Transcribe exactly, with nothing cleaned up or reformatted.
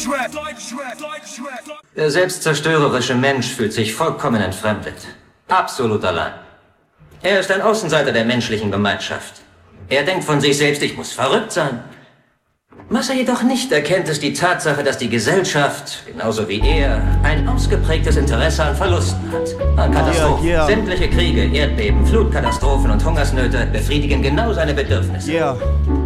Deutschrap, Deutschrap, Deutschrap. Der selbstzerstörerische Mensch fühlt sich vollkommen entfremdet. Absolut allein. Er ist ein Außenseiter der menschlichen Gemeinschaft. Er denkt von sich selbst, ich muss verrückt sein. Was er jedoch nicht erkennt, ist die Tatsache, dass die Gesellschaft, genauso wie er, ein ausgeprägtes Interesse an Verlusten hat. An Katastrophen. Yeah, yeah. Sämtliche Kriege, Erdbeben, Flutkatastrophen und Hungersnöte befriedigen genau seine Bedürfnisse. Yeah.